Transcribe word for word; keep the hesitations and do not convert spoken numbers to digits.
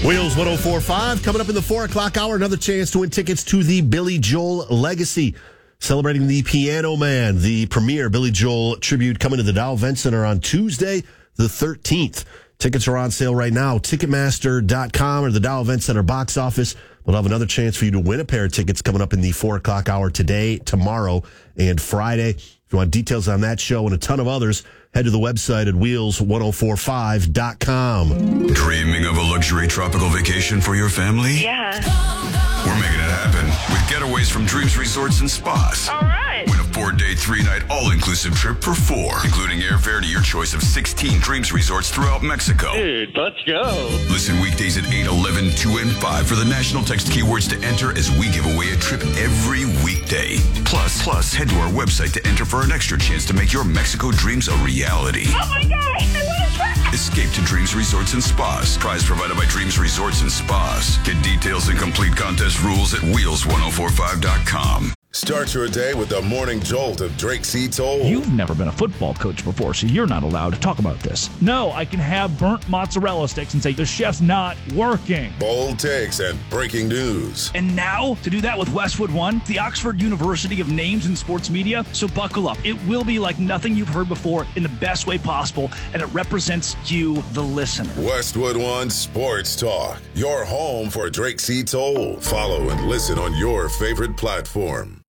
Wheels one oh four point five coming up in the four o'clock hour. Another chance to win tickets to the Billy Joel Legacy. Celebrating the Piano Man, the premier Billy Joel tribute coming to the Dow Event Center on Tuesday, the thirteenth. Tickets are on sale right now. Ticketmaster dot com or the Dow Event Center box office. We'll have another chance for you to win a pair of tickets coming up in the four o'clock hour today, tomorrow, and Friday. If you want details on that show and a ton of others, head to the website at wheels ten forty-five dot com. Dreaming of a luxury tropical vacation for your family? Yeah. We're making it happen with Getaways from Dreams Resorts and Spas. All right. Win a four-day, three-night all-inclusive trip for four, including airfare to your choice of sixteen Dreams Resorts throughout Mexico. Dude, let's go. Listen weekdays at eight, eleven, two, and five for the national text keywords to enter as we give away a trip every weekday. Plus, plus, head to our website to enter for an extra chance to make your Mexico dreams a reality. Oh, my gosh. I want to try. Escape to Dreams Resorts and Spas. Prize provided by Dreams Resorts and Spas. Get details and complete contest rules at wheels ten forty-five dot com. Start your day with the morning jolt of Drake C. Toll. You've never been a football coach before, so you're not allowed to talk about this. No, I can have burnt mozzarella sticks and say the chef's not working. Bold takes and breaking news. And now, to do that with Westwood One, the Oxford University of Names in Sports Media. So buckle up. It will be like nothing you've heard before in the best way possible, and it represents you, the listener. Westwood One Sports Talk, your home for Drake C. Toll. Follow and listen on your favorite platform.